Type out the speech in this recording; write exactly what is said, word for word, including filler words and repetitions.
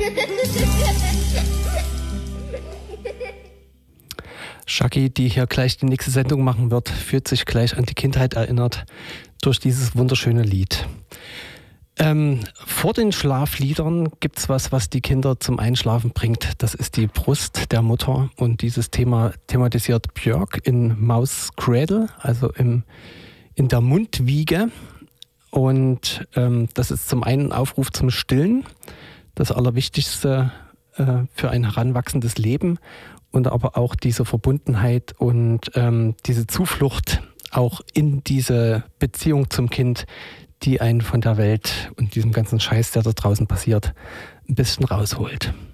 Shaggy, die hier gleich die nächste Sendung machen wird, fühlt sich gleich an die Kindheit erinnert durch dieses wunderschöne Lied. Ähm, vor den Schlafliedern gibt es was, was die Kinder zum Einschlafen bringt. Das ist die Brust der Mutter. Und dieses Thema thematisiert Björk in Mouse Cradle, also im, in der Mundwiege. Und ähm, das ist zum einen ein Aufruf zum Stillen, das Allerwichtigste äh, für ein heranwachsendes Leben. Und aber auch diese Verbundenheit und ähm, diese Zuflucht auch in diese Beziehung zum Kind, die einen von der Welt und diesem ganzen Scheiß, der da draußen passiert, ein bisschen rausholt.